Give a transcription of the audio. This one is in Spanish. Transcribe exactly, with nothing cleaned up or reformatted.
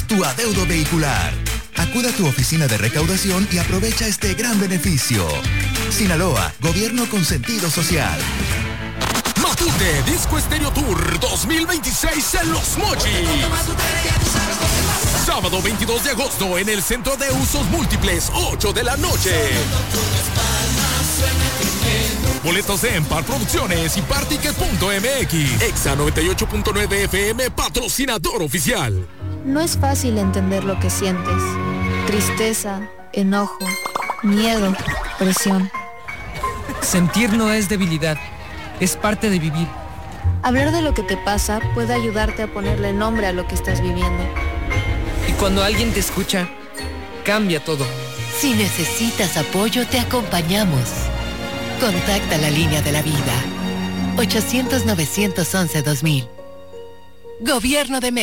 tu adeudo vehicular. Acuda a tu oficina de recaudación y aprovecha este gran beneficio. Sinaloa, gobierno con sentido social. Matute Disco Estéreo Tour dos mil veintiséis en Los Mochis. Sábado veintidós de agosto en el Centro de Usos Múltiples, ocho de la noche. Boletos de Empar Producciones y Particket punto M X. Exa noventa y ocho punto nueve F M, patrocinador oficial. No es fácil entender lo que sientes. Tristeza, enojo, miedo, presión. Sentir no es debilidad, es parte de vivir. Hablar de lo que te pasa puede ayudarte a ponerle nombre a lo que estás viviendo. Y cuando alguien te escucha, cambia todo. Si necesitas apoyo, te acompañamos. Contacta la línea de la vida. ochocientos, novecientos once, dos mil. Gobierno de México.